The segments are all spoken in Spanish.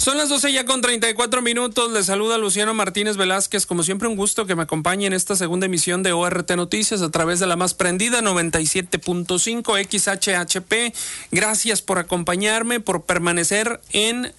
Son las 12 ya con 34 minutos. Les saluda Luciano Martínez Velázquez. Como siempre, un gusto que me acompañe en esta segunda emisión de ORT Noticias a través de la más prendida 97.5 XHHP. Gracias por acompañarme, por permanecer en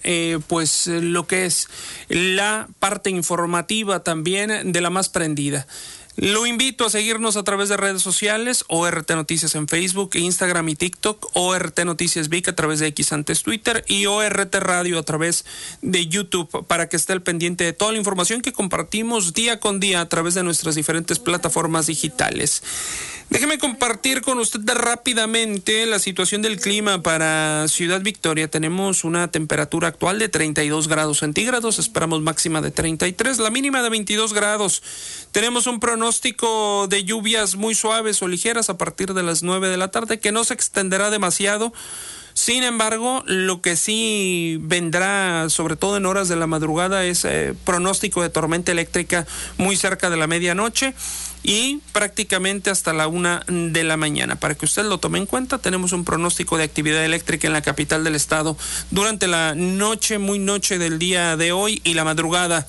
lo que es la parte informativa también de la más prendida. Lo invito a seguirnos a través de redes sociales, ORT Noticias en Facebook, Instagram y TikTok, ORT Noticias Vic a través de X antes Twitter y ORT Radio a través de YouTube para que esté al pendiente de toda la información que compartimos día con día a través de nuestras diferentes plataformas digitales. Déjeme compartir con usted rápidamente la situación del clima para Ciudad Victoria. Tenemos una temperatura actual de 32 grados centígrados, esperamos máxima de 33, la mínima de 22 grados. Tenemos un pronóstico de lluvias muy suaves o ligeras a partir de las 9 de la tarde, que no se extenderá demasiado. Sin embargo, lo que sí vendrá, sobre todo en horas de la madrugada, es pronóstico de tormenta eléctrica muy cerca de la medianoche y prácticamente hasta la 1 de la mañana. Para que usted lo tome en cuenta, tenemos un pronóstico de actividad eléctrica en la capital del estado durante la noche, muy noche del día de hoy y la madrugada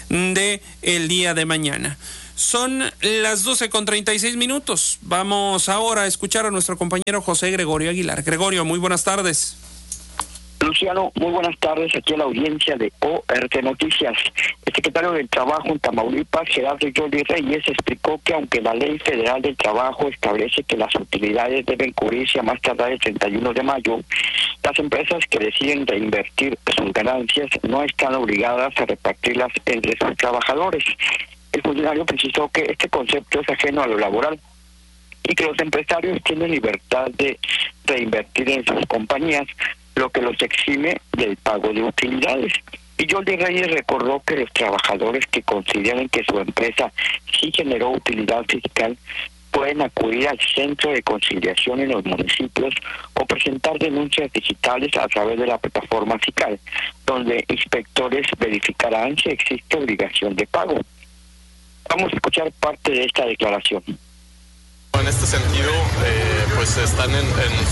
del día de mañana. Son las 12 con 36 minutos. Vamos ahora a escuchar a nuestro compañero José Gregorio Aguilar. Gregorio, muy buenas tardes. Luciano, muy buenas tardes aquí a la audiencia de ORT Noticias. El secretario del Trabajo en Tamaulipas, Gerardo Jordi Reyes, explicó que aunque la Ley Federal del Trabajo establece que las utilidades deben cubrirse a más tardar el 31 de mayo, las empresas que deciden reinvertir sus ganancias no están obligadas a repartirlas entre sus trabajadores. El funcionario precisó que este concepto es ajeno a lo laboral y que los empresarios tienen libertad de reinvertir en sus compañías, lo que los exime del pago de utilidades. Y Jordi Reyes recordó que los trabajadores que consideren que su empresa sí generó utilidad fiscal pueden acudir al Centro de Conciliación en los municipios o presentar denuncias digitales a través de la plataforma fiscal, donde inspectores verificarán si existe obligación de pago. Vamos a escuchar parte de esta declaración. En este sentido, pues están en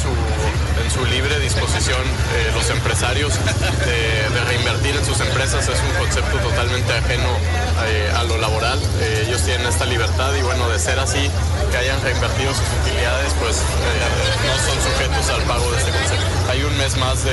su libre disposición los empresarios de reinvertir en sus empresas. Es un concepto totalmente ajeno a lo laboral. Ellos tienen esta libertad y bueno, de ser así, que hayan reinvertido sus utilidades, pues no son sujetos al pago de este concepto. Hay un mes más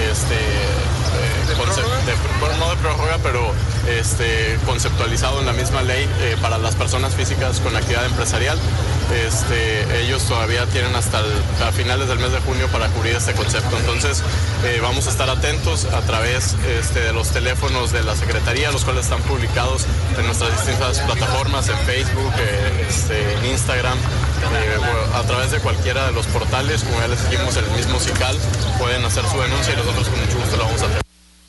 no de prórroga, pero conceptualizado en la misma ley para las personas físicas con actividad empresarial. Ellos todavía tienen hasta a finales del mes de junio para cubrir este concepto. Entonces vamos a estar atentos a través de los teléfonos de la Secretaría, los cuales están publicados en nuestras distintas plataformas, en Facebook, en Instagram, a través de cualquiera de los portales. Como ya les dijimos, el mismo SICAL, pueden hacer su denuncia y nosotros con mucho gusto la vamos a hacer.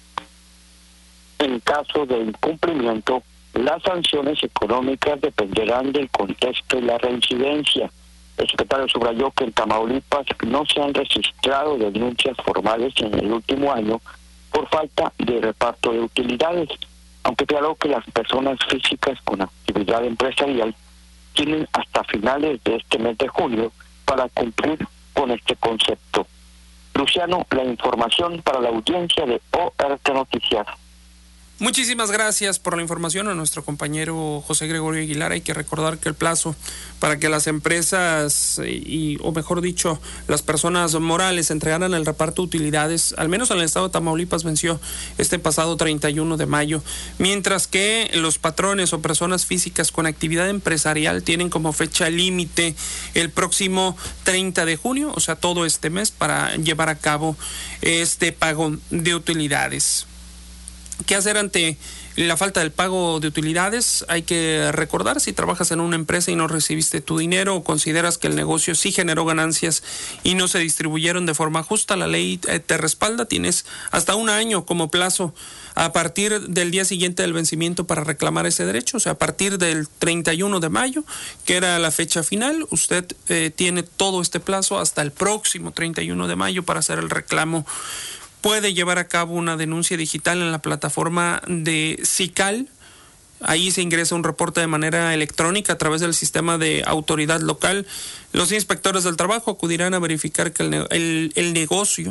En caso de incumplimiento, las sanciones económicas dependerán del contexto y la reincidencia. El secretario subrayó que en Tamaulipas no se han registrado denuncias formales en el último año por falta de reparto de utilidades, aunque aclaró que las personas físicas con actividad empresarial tienen hasta finales de este mes de junio para cumplir con este concepto. Luciano, la información para la audiencia de ORT Noticias. Muchísimas gracias por la información a nuestro compañero José Gregorio Aguilar. Hay que recordar que el plazo para que las empresas o mejor dicho, las personas morales entregaran el reparto de utilidades, al menos en el estado de Tamaulipas, venció este pasado 31 de mayo, mientras que los patrones o personas físicas con actividad empresarial tienen como fecha límite el próximo 30 de junio, o sea, todo este mes, para llevar a cabo este pago de utilidades. ¿Qué hacer ante la falta del pago de utilidades? Hay que recordar, si trabajas en una empresa y no recibiste tu dinero o consideras que el negocio sí generó ganancias y no se distribuyeron de forma justa, la ley te respalda. Tienes hasta un año como plazo a partir del día siguiente del vencimiento para reclamar ese derecho. O sea, a partir del 31 de mayo, que era la fecha final, usted tiene todo este plazo hasta el próximo 31 de mayo para hacer el reclamo. Puede llevar a cabo una denuncia digital en la plataforma de SICAL. Ahí se ingresa un reporte de manera electrónica a través del sistema de autoridad local. Los inspectores del trabajo acudirán a verificar que el negocio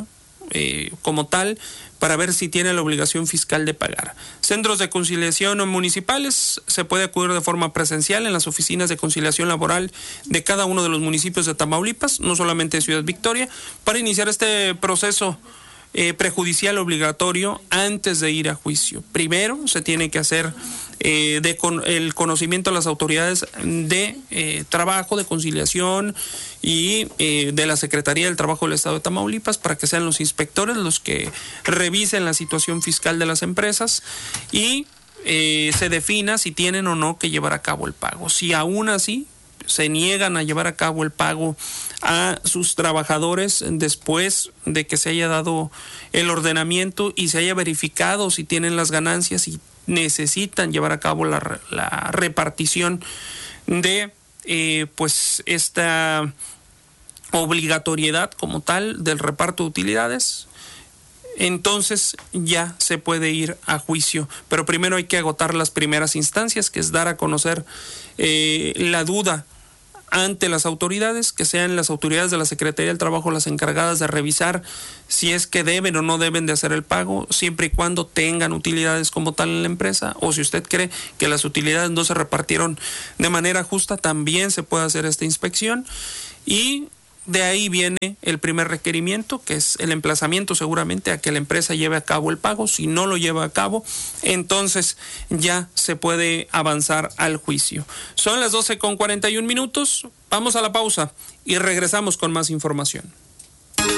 como tal, para ver si tiene la obligación fiscal de pagar. Centros de conciliación municipales, se puede acudir de forma presencial en las oficinas de conciliación laboral de cada uno de los municipios de Tamaulipas, no solamente de Ciudad Victoria, para iniciar este proceso prejudicial obligatorio antes de ir a juicio. Primero se tiene que hacer el conocimiento a las autoridades de trabajo, de conciliación y de la Secretaría del Trabajo del Estado de Tamaulipas, para que sean los inspectores los que revisen la situación fiscal de las empresas y se defina si tienen o no que llevar a cabo el pago. Si aún así se niegan a llevar a cabo el pago a sus trabajadores después de que se haya dado el ordenamiento y se haya verificado si tienen las ganancias y necesitan llevar a cabo la repartición de pues esta obligatoriedad como tal del reparto de utilidades, entonces ya se puede ir a juicio. Pero primero hay que agotar las primeras instancias, que es dar a conocer la duda ante las autoridades, que sean las autoridades de la Secretaría del Trabajo las encargadas de revisar si es que deben o no deben de hacer el pago, siempre y cuando tengan utilidades como tal en la empresa, o si usted cree que las utilidades no se repartieron de manera justa, también se puede hacer esta inspección. Y de ahí viene el primer requerimiento, que es el emplazamiento seguramente a que la empresa lleve a cabo el pago. Si no lo lleva a cabo, entonces ya se puede avanzar al juicio. Son las 12:41. Vamos a la pausa y regresamos con más información.